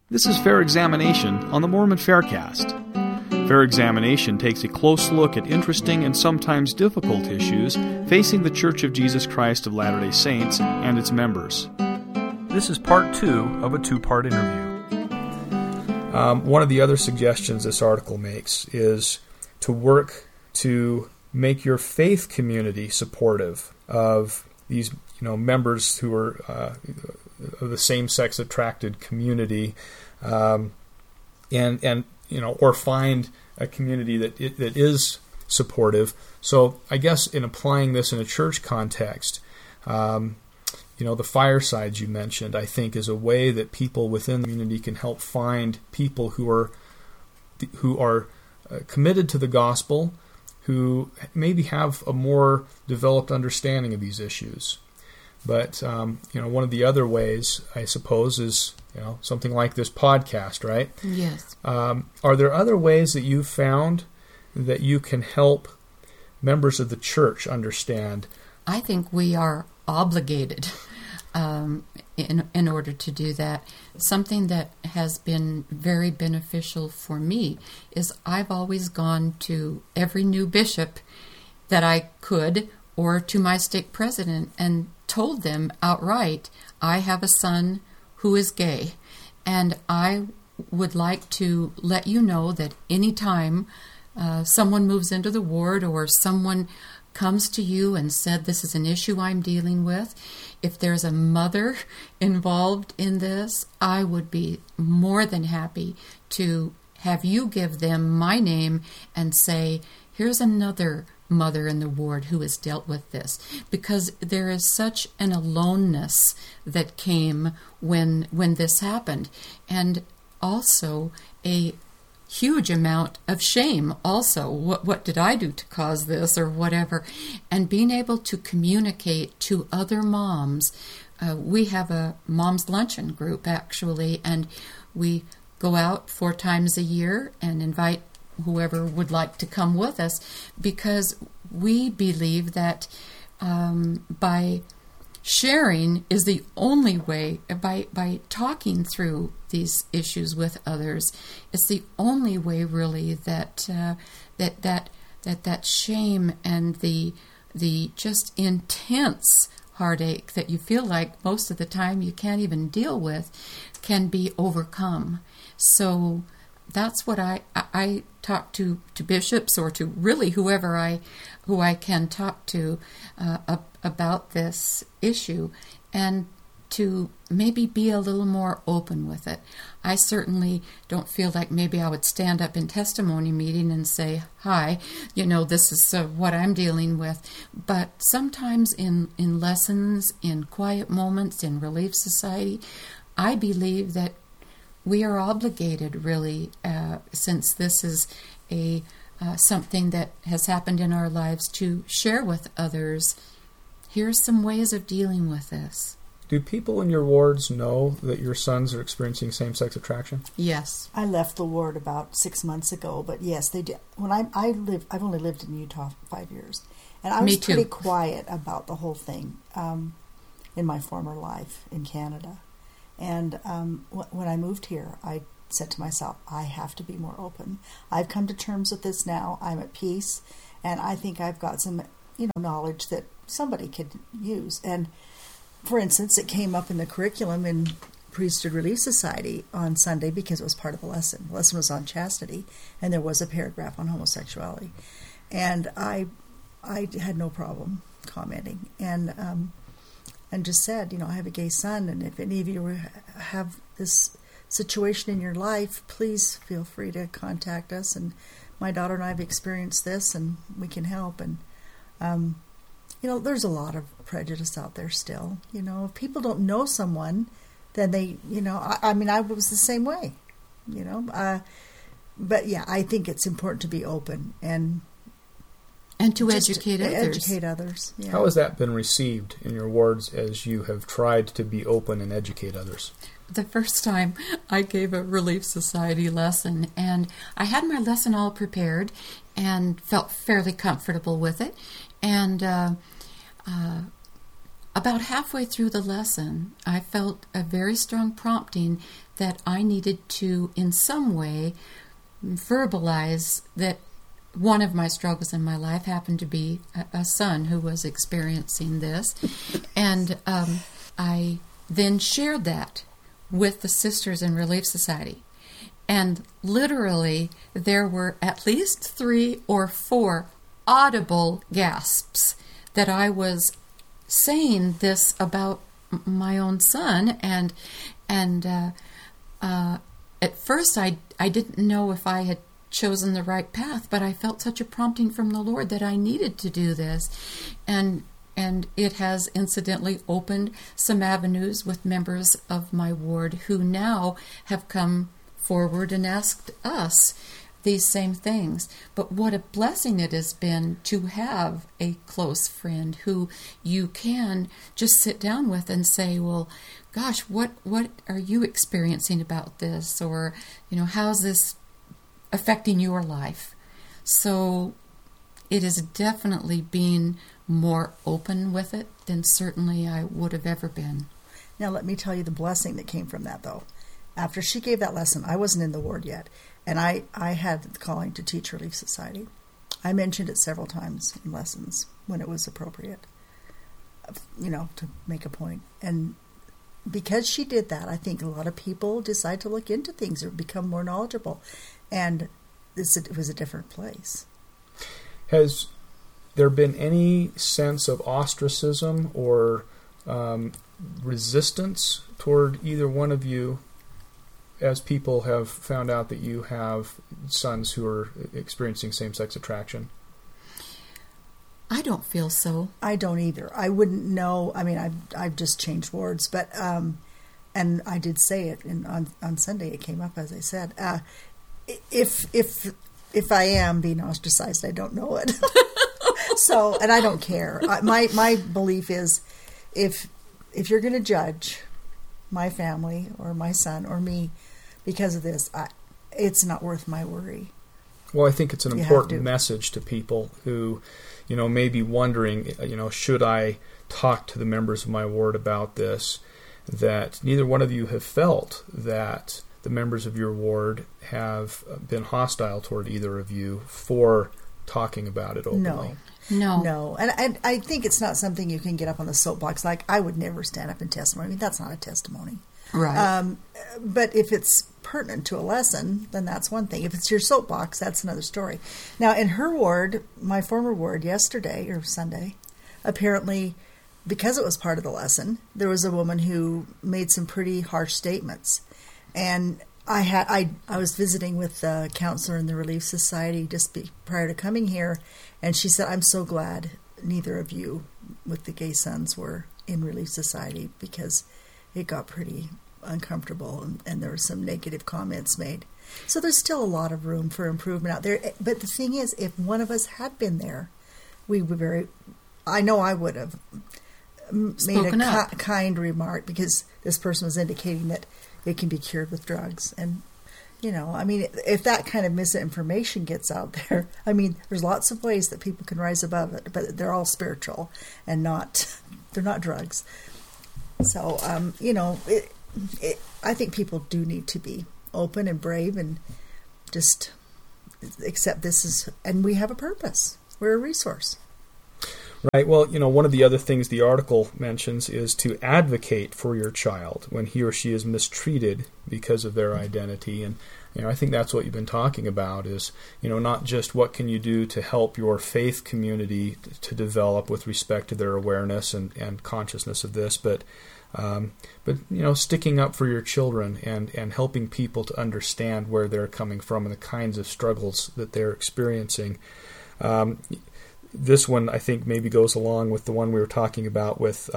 This is Fair Examination on the Mormon Faircast. Fair Examination takes a close look at interesting and sometimes difficult issues facing the Church of Jesus Christ of Latter-day Saints and its members. This is part 2 of a 2-part interview. One of the other suggestions this article makes is to work to make your faith community supportive of these, members who are of the same-sex attracted community, or find a community that is supportive. So I guess in applying this in a church context, the firesides you mentioned, I think, is a way that people within the community can help find people who are committed to the gospel, who maybe have a more developed understanding of these issues. But, one of the other ways, I suppose, is, something like this podcast, right? Yes. Are there other ways that you've found that you can help members of the church understand? I think we are obligated in order to do that. Something that has been very beneficial for me is I've always gone to every new bishop that I could, or to my stake president, and told them outright, I have a son who is gay, and I would like to let you know that any time someone moves into the ward or someone comes to you and said, this is an issue I'm dealing with, if there's a mother involved in this, I would be more than happy to have you give them my name and say, here's another mother in the ward who has dealt with this, because there is such an aloneness that came when this happened, and also a huge amount of shame also. What did I do to cause this, or whatever? And being able to communicate to other moms. We have a mom's luncheon group, actually, and we go out 4 times a year and invite whoever would like to come with us, because we believe that by sharing is the only way, by talking through these issues with others, it's the only way really that shame and the just intense heartache that you feel like most of the time you can't even deal with can be overcome. So that's what I talk to bishops, or to really who I can talk to about this issue, and to maybe be a little more open with it. I certainly don't feel like maybe I would stand up in testimony meeting and say, hi, this is what I'm dealing with. But sometimes in lessons, in quiet moments, in Relief Society, I believe that we are obligated, really, since this is something that has happened in our lives, to share with others, here's some ways of dealing with this. Do people in your wards know that your sons are experiencing same-sex attraction? Yes. I left the ward about 6 months ago, but yes, they did. When I've only lived in Utah 5 years, and I was pretty quiet about the whole thing in my former life in Canada. And when I moved here, I said to myself, I have to be more open. I've come to terms with this now. I'm at peace, and I think I've got some, knowledge that somebody could use. And for instance, it came up in the curriculum in Priesthood Relief Society on Sunday because it was part of the lesson. The lesson was on chastity, and there was a paragraph on homosexuality. And I had no problem commenting, and just said, I have a gay son, and if any of you have this situation in your life, please feel free to contact us. And my daughter and I have experienced this, and we can help. And there's a lot of prejudice out there still. If people don't know someone, then they, I was the same way, but yeah, I think it's important to be open and to educate others. Yeah. How has that been received in your wards as you have tried to be open and educate others? The first time I gave a Relief Society lesson, and I had my lesson all prepared and felt fairly comfortable with it. And about halfway through the lesson, I felt a very strong prompting that I needed to, in some way, verbalize that one of my struggles in my life happened to be a son who was experiencing this. And I then shared that with the Sisters in Relief Society. And literally, there were at least 3 or 4 audible gasps that I was saying this about my own son. And at first, I didn't know if I had chosen the right path, but I felt such a prompting from the Lord that I needed to do this. And it has incidentally opened some avenues with members of my ward who now have come forward and asked us these same things. But what a blessing it has been to have a close friend who you can just sit down with and say, well, gosh, what are you experiencing about this? Or, how's this affecting your life? So it is definitely being more open with it than certainly I would have ever been. Now let me tell you the blessing that came from that, though. After she gave that lesson, I wasn't in the ward yet, and I had the calling to teach Relief Society. I mentioned it several times in lessons when it was appropriate, to make a point. And because she did that, I think a lot of people decide to look into things or become more knowledgeable. And it was a different place. Has there been any sense of ostracism or resistance toward either one of you as people have found out that you have sons who are experiencing same-sex attraction? I don't feel so. I don't either. I wouldn't know. I mean, I've just changed wards, but and I did say it on Sunday. It came up, as I said. If I am being ostracized, I don't know it. So, and I don't care. My belief is, if you're going to judge my family or my son or me because of this, it's not worth my worry. Well, I think it's an important message to people who, may be wondering, should I talk to the members of my ward about this? That neither one of you have felt that the members of your ward have been hostile toward either of you for talking about it openly. No. And I think it's not something you can get up on the soapbox. Like, I would never stand up in testimony. I mean, that's not a testimony. Right. But if it's pertinent to a lesson, then that's one thing. If it's your soapbox, that's another story. Now, in her ward, my former ward, yesterday or Sunday, apparently, because it was part of the lesson, there was a woman who made some pretty harsh statements. And I was visiting with the counselor in the Relief Society just prior to coming here, and she said, I'm so glad neither of you with the gay sons were in Relief Society, because it got pretty uncomfortable and there were some negative comments made. So there's still a lot of room for improvement out there. But the thing is, if one of us had been there, I know I would have made a kind remark, because this person was indicating that it can be cured with drugs. And, if that kind of misinformation gets out there, there's lots of ways that people can rise above it, but they're all spiritual and they're not drugs. So, I think people do need to be open and brave and just accept and we have a purpose. We're a resource. Right. Well, one of the other things the article mentions is to advocate for your child when he or she is mistreated because of their identity. And, I think that's what you've been talking about is, not just what can you do to help your faith community to develop with respect to their awareness and consciousness of this, but sticking up for your children and helping people to understand where they're coming from and the kinds of struggles that they're experiencing. This one, I think, maybe goes along with the one we were talking about with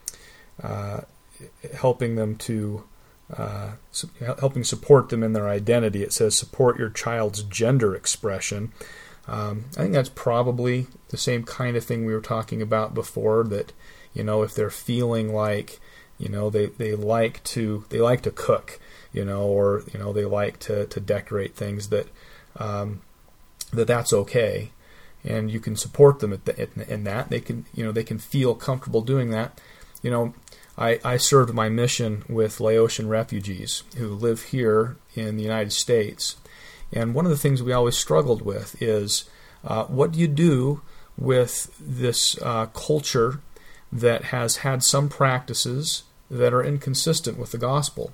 helping them to helping support them in their identity. It says support your child's gender expression. I think that's probably the same kind of thing we were talking about before. That if they're feeling like they like to cook, or they like to decorate things, that's okay. And you can support them in that. They can feel comfortable doing that. I served my mission with Laotian refugees who live here in the United States. And one of the things we always struggled with is what do you do with this culture that has had some practices that are inconsistent with the gospel?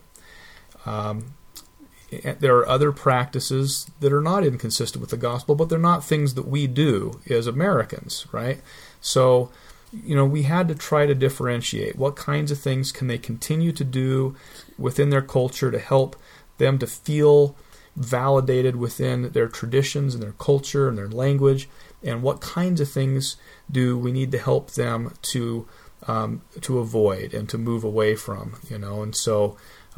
There are other practices that are not inconsistent with the gospel, but they're not things that we do as Americans, right? So, we had to try to differentiate what kinds of things can they continue to do within their culture to help them to feel validated within their traditions and their culture and their language, and what kinds of things do we need to help them to avoid and to move away from, and so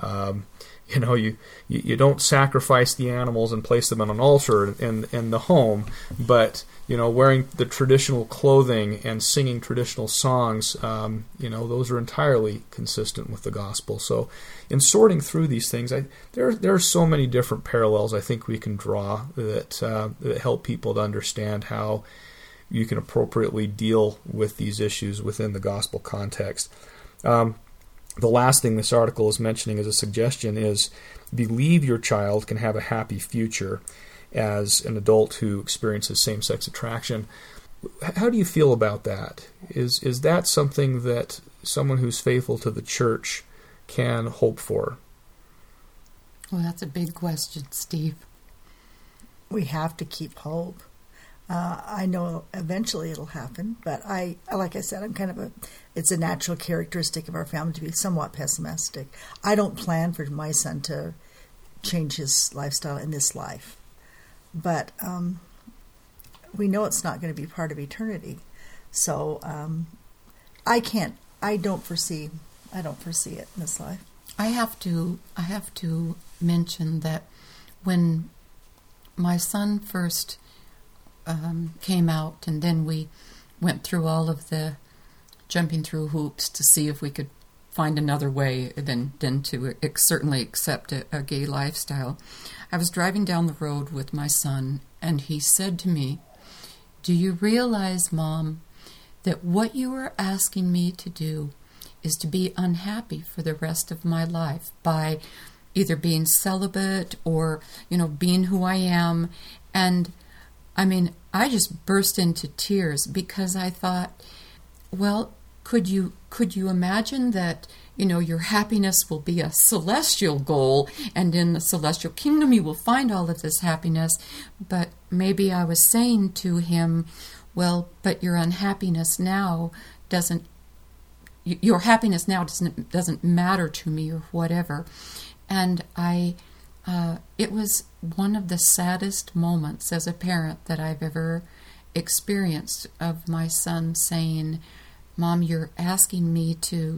you don't sacrifice the animals and place them on an altar in the home, but wearing the traditional clothing and singing traditional songs, those are entirely consistent with the gospel. So in sorting through these things, there are so many different parallels I think we can draw that help people to understand how you can appropriately deal with these issues within the gospel context. The last thing this article is mentioning as a suggestion is believe your child can have a happy future as an adult who experiences same-sex attraction. How do you feel about that? Is that something that someone who's faithful to the church can hope for? Well, that's a big question, Steve. We have to keep hope. I know eventually it'll happen, but like I said, it's a natural characteristic of our family to be somewhat pessimistic. I don't plan for my son to change his lifestyle in this life, but we know it's not going to be part of eternity. So I don't foresee it in this life. I have to mention that when my son first came out, and then we went through all of the jumping through hoops to see if we could find another way than to certainly accept a gay lifestyle. I was driving down the road with my son, and he said to me, "Do you realize, Mom, that what you are asking me to do is to be unhappy for the rest of my life by either being celibate or, being who I am?" And I just burst into tears because I thought, well, could you imagine that, your happiness will be a celestial goal, and in the celestial kingdom you will find all of this happiness? But maybe I was saying to him, well, but your happiness now doesn't matter to me, or whatever. And it was one of the saddest moments as a parent that I've ever experienced, of my son saying, "Mom, you're asking me to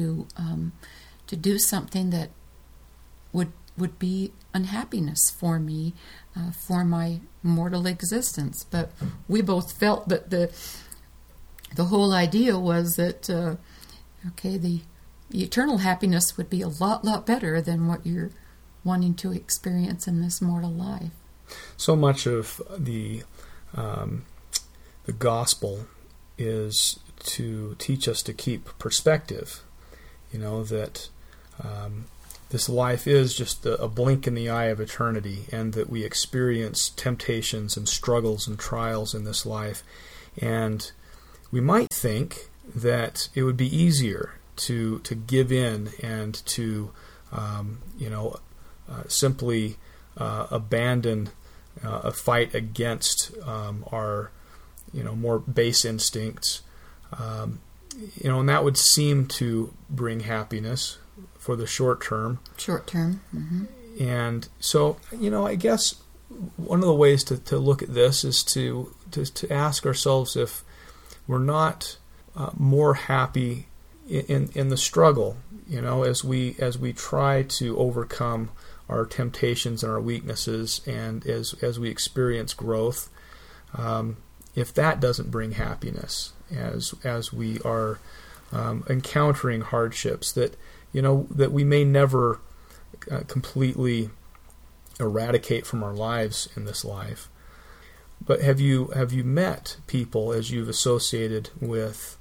do something that would be unhappiness for me, for my mortal existence." But we both felt that the whole idea was that the eternal happiness would be a lot better than what you're wanting to experience in this mortal life. So much of the gospel is to teach us to keep perspective. That this life is just a blink in the eye of eternity, and that we experience temptations and struggles and trials in this life. And we might think that it would be easier to give in and to simply abandon a fight against our more base instincts, and that would seem to bring happiness for the short term. Mm-hmm. And so, I guess one of the ways to look at this is to ask ourselves if we're not more happy in the struggle, as we try to overcome our temptations and our weaknesses, and as we experience growth, if that doesn't bring happiness, as we are encountering hardships that we may never completely eradicate from our lives in this life. But have you met people, as you've associated with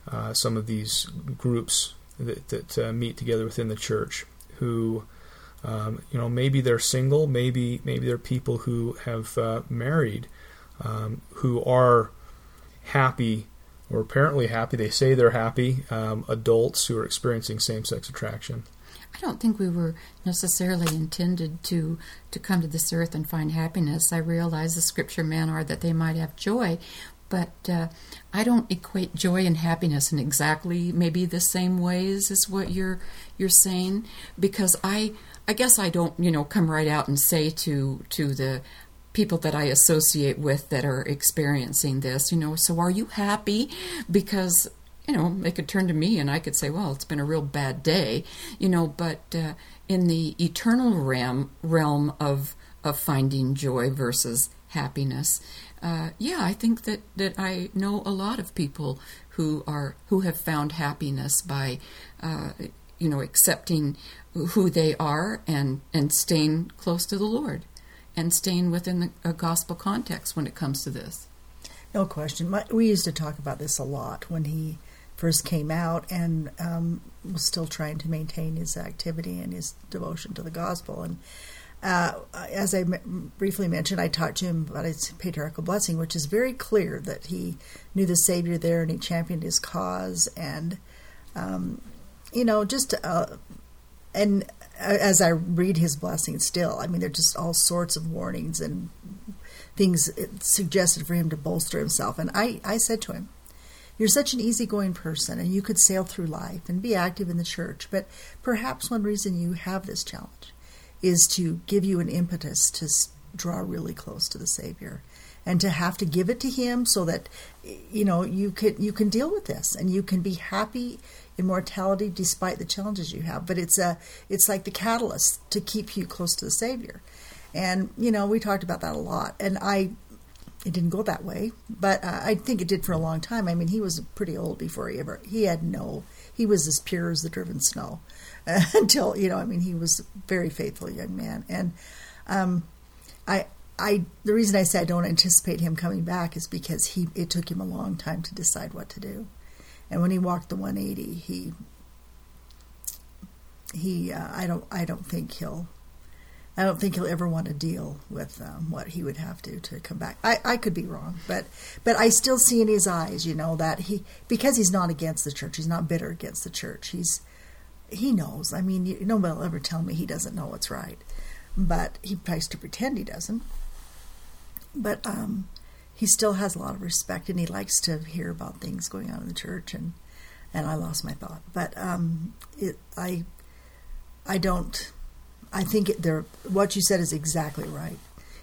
some of these groups that meet together within the church who, maybe they're single, maybe they're people who have married, who are happy or apparently happy. They say they're happy, adults who are experiencing same-sex attraction. I don't think we were necessarily intended to come to this earth and find happiness. I realize the scripture men are that they might have joy, but I don't equate joy and happiness in exactly maybe the same ways as what you're saying, because I guess I don't come right out and say to the people that I associate with that are experiencing this, so are you happy? Because they could turn to me and I could say, well, it's been a real bad day, but in the eternal realm of finding joy versus happiness, I think that I know a lot of people who have found happiness by, accepting who they are and staying close to the Lord and staying within a gospel context when it comes to this. No question. We used to talk about this a lot when he first came out and was still trying to maintain his activity and his devotion to the gospel. And as I briefly mentioned, I talked to him about his patriarchal blessing, which is very clear that he knew the Savior there and he championed his cause. And, and as I read his blessing still, there are just all sorts of warnings and things suggested for him to bolster himself. And I said to him, you're such an easygoing person and you could sail through life and be active in the church, but perhaps one reason you have this challenge is to give you an impetus to draw really close to the Savior and to have to give it to him so that you can deal with this and you can be happy in mortality despite the challenges you have. But it's like the catalyst to keep you close to the Savior. And we talked about that a lot, and it didn't go that way, but I think it did for a long time. He was pretty old before he was as pure as the driven snow until, he was a very faithful young man. And the reason I say I don't anticipate him coming back is because it took him a long time to decide what to do. And when he walked the 180, I don't think he'll ever want to deal with what he would have to come back. I could be wrong, but I still see in his eyes, that because he's not against the church, he's not bitter against the church. He knows. Nobody will ever tell me he doesn't know what's right, but he tries to pretend he doesn't. But he still has a lot of respect, and he likes to hear about things going on in the church. And I lost my thought, but I don't. I think what you said is exactly right.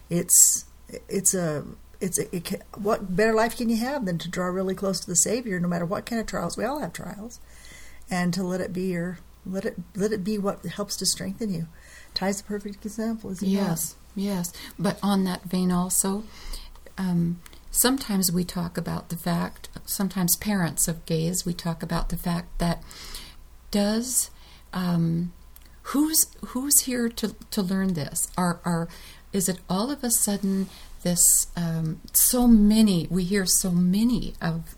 What better life can you have than to draw really close to the Savior, no matter what kind of trials? We all have trials, and to let it be let it be what helps to strengthen you. Ty's a perfect example, isn't he? Yes. But on that vein, also, sometimes we talk about the fact. Sometimes parents of gays, we talk about the fact that who's here to learn this? Is it all of a sudden this? We hear so many of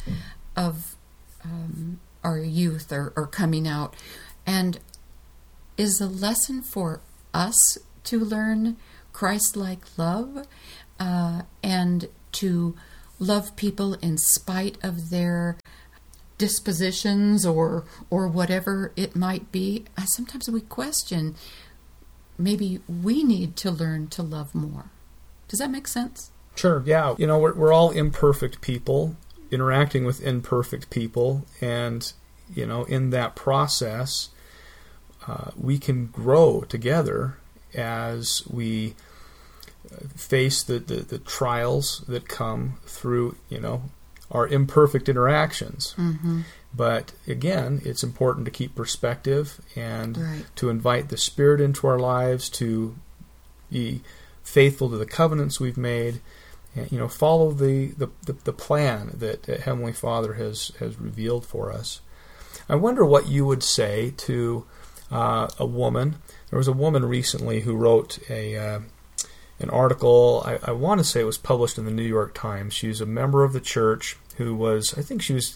our youth are coming out, and is a lesson for us to learn Christ-like love and to love people in spite of their dispositions or whatever it might be. Sometimes we question, maybe we need to learn to love more. Does that make sense? Sure, yeah. We're all imperfect people interacting with imperfect people, and in that process we can grow together as we face the trials that come through our imperfect interactions. Mm-hmm. But again, it's important to keep perspective and right. to invite the Spirit into our lives, to be faithful to the covenants we've made, and follow the plan that Heavenly Father has revealed for us. I wonder what you would say to a woman. There was a woman recently who wrote an article. I want to say it was published in the New York Times. She's a member of the church who was, I think she was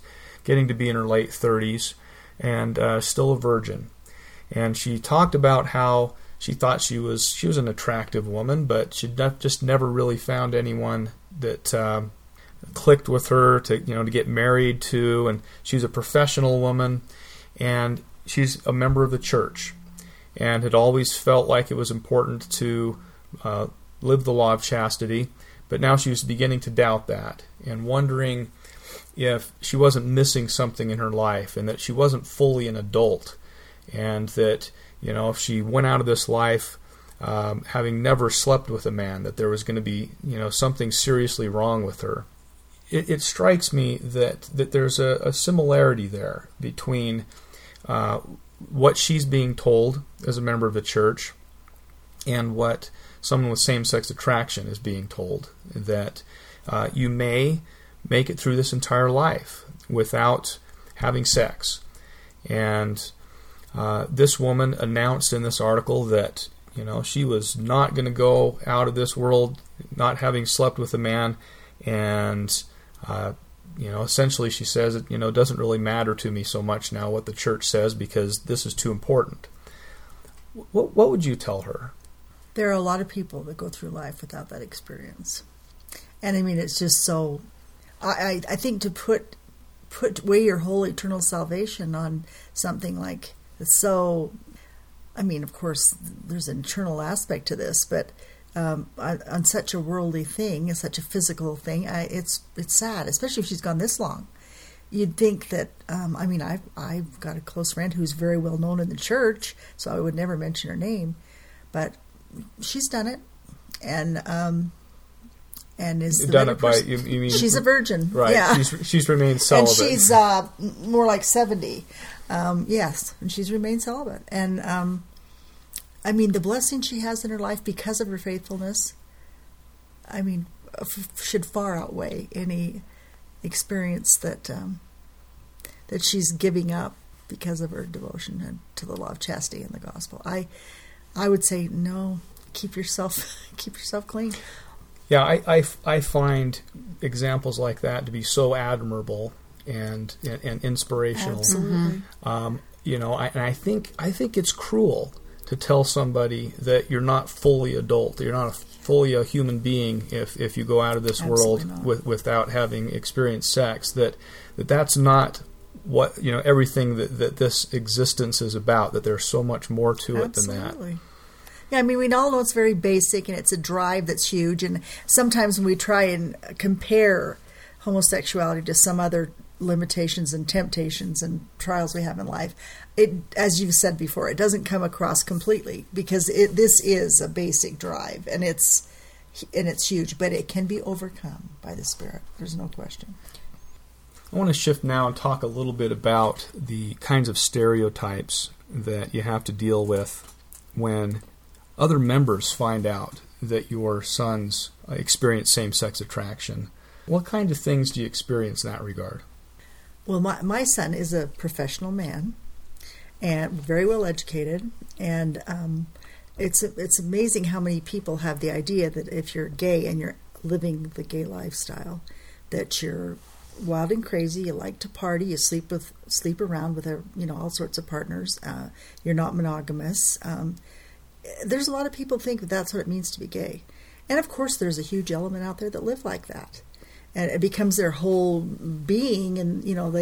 getting to be in her late 30s, and still a virgin. And she talked about how she thought she was an attractive woman, but she'd just never really found anyone that clicked with her to get married to. And she's a professional woman, and she's a member of the church, and had always felt like it was important to live the law of chastity. But now she was beginning to doubt that and wondering if she wasn't missing something in her life, and that she wasn't fully an adult, and that if she went out of this life having never slept with a man, that there was going to be something seriously wrong with her. It strikes me that there's a similarity there between what she's being told as a member of the church and what someone with same-sex attraction is being told, that you may make it through this entire life without having sex. And this woman announced in this article that she was not going to go out of this world not having slept with a man, and essentially she says it doesn't really matter to me so much now what the church says, because this is too important. What would you tell her? There are a lot of people that go through life without that experience, and I mean it's just so. I think to put weigh your whole eternal salvation on something like so. I mean, of course, there's an eternal aspect to this, but on such a worldly thing, such a physical thing, it's sad, especially if she's gone this long. You'd think that, I've got a close friend who's very well known in the church, so I would never mention her name, but she's done it, and is the done it by you mean she's a virgin, right? Yeah, she's remained celibate, and she's more like 70. Yes, and she's remained celibate, and the blessing she has in her life because of her faithfulness, should far outweigh any experience that she's giving up because of her devotion to the law of chastity and the gospel. I would say no. Keep yourself clean. Yeah, I find examples like that to be so admirable and inspirational. Absolutely. And I think it's cruel to tell somebody that you're not fully adult, that you're not fully a human being if you go out of this world without having experienced sex. That's not what everything that this existence is about. That there's so much more to it than that. Yeah, we all know it's very basic, and it's a drive that's huge. And sometimes when we try and compare homosexuality to some other limitations and temptations and trials we have in life, it, as you've said before, it doesn't come across completely, because this is a basic drive, and it's huge, but it can be overcome by the Spirit. There's no question. I want to shift now and talk a little bit about the kinds of stereotypes that you have to deal with when other members find out that your sons experience same-sex attraction. What kind of things do you experience in that regard? Well, my son is a professional man and very well educated, and it's amazing how many people have the idea that if you're gay and you're living the gay lifestyle, that you're wild and crazy, you like to party, you sleep around with all sorts of partners, you're not monogamous. There's a lot of people think that that's what it means to be gay. And of course there's a huge element out there that live like that. And it becomes their whole being, and